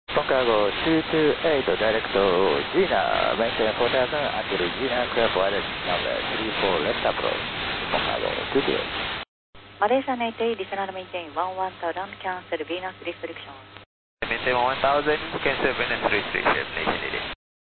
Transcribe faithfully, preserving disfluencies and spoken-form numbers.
Chicago two two eight, direct Gina, maintain four thousand until Gina, clear for wireless number three four left approach, Chicago two two eight. Malaysia eighty-eight, additional maintain one one thousand, cancel Venus restriction. Maintain one one thousand, cancel Venus restriction, Nation eighty.